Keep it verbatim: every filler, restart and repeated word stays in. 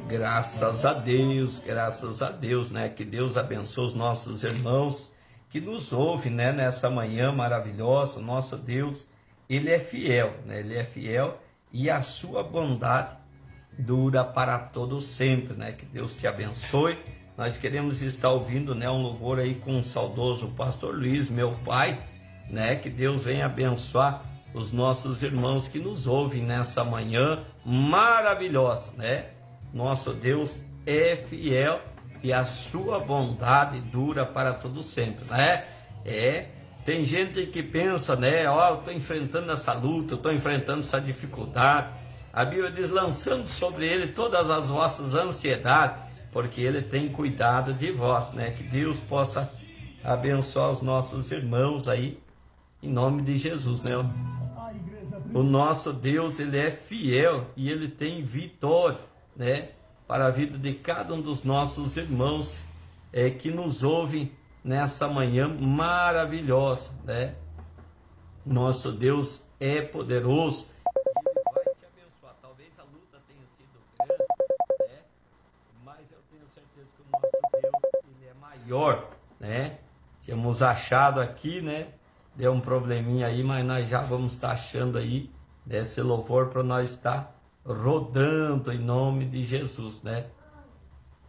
Graças a Deus, graças a Deus, né? Que Deus abençoe os nossos irmãos que nos ouvem, né? Nessa manhã maravilhosa. O nosso Deus, Ele é fiel, né? Ele é fiel e a sua bondade dura para todo sempre, né? Que Deus te abençoe. Nós queremos estar ouvindo, né? Um louvor aí com o saudoso pastor Luiz, meu pai, né? Que Deus venha abençoar os nossos irmãos que nos ouvem nessa manhã maravilhosa, né? Nosso Deus é fiel e a sua bondade dura para todo sempre, né? É, tem gente que pensa, né? Ó, oh, eu estou enfrentando essa luta, eu estou enfrentando essa dificuldade. A Bíblia diz, lançando sobre ele todas as vossas ansiedades, porque ele tem cuidado de vós, né? Que Deus possa abençoar os nossos irmãos aí, em nome de Jesus, né? O nosso Deus, Ele é fiel e Ele tem vitória, né, para a vida de cada um dos nossos irmãos é, que nos ouvem nessa manhã maravilhosa, né? Nosso Deus é poderoso e Ele vai te abençoar. Talvez a luta tenha sido grande, né? Mas eu tenho certeza que o nosso Deus, Ele é maior, né? Tínhamos achado aqui, né? Deu um probleminha aí, mas nós já vamos estar achando aí esse louvor para nós estar rodando em nome de Jesus, né?